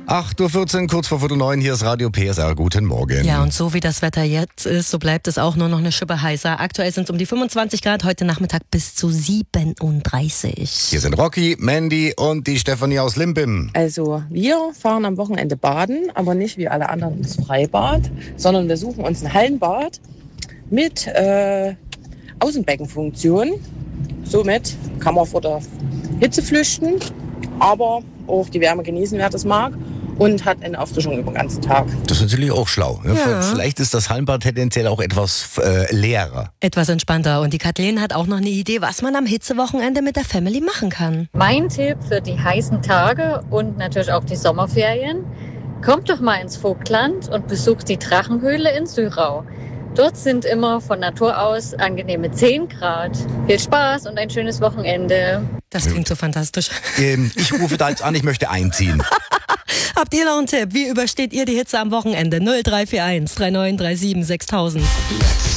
8.14 Uhr, kurz vor 8:45, hier ist Radio PSR. Guten Morgen. Ja, und so wie das Wetter jetzt ist, so bleibt es auch nur noch eine Schippe heißer. Aktuell sind es um die 25 Grad, heute Nachmittag bis zu 37. Hier sind Rocky, Mandy und die Stefanie aus Limbim. Also wir fahren am Wochenende baden, aber nicht wie alle anderen ins Freibad, sondern wir suchen uns ein Hallenbad mit Außenbeckenfunktion. Somit kann man vor der Hitze flüchten, aber auch die Wärme genießen, wer das mag. Und hat eine Auffrischung über den ganzen Tag. Das ist natürlich auch schlau. Ne? Ja. Vielleicht ist das Hallenbad tendenziell auch etwas leerer. Etwas entspannter. Und die Kathleen hat auch noch eine Idee, was man am Hitzewochenende mit der Family machen kann. Mein Tipp für die heißen Tage und natürlich auch die Sommerferien: Kommt doch mal ins Vogtland und besucht die Drachenhöhle in Syrau. Dort sind immer von Natur aus angenehme 10 Grad. Viel Spaß und ein schönes Wochenende. Das klingt so fantastisch. Ich rufe da jetzt an, ich möchte einziehen. Habt ihr noch einen Tipp? Wie übersteht ihr die Hitze am Wochenende? 0341 3937 6000.